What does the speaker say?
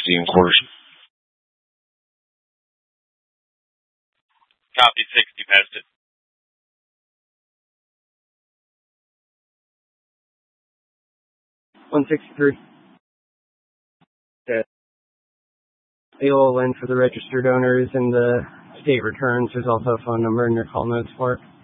60 and quarters. Copy 60, passed it. $163. AOL for the registered owners and the state returns. There's also a phone number in your call notes for it.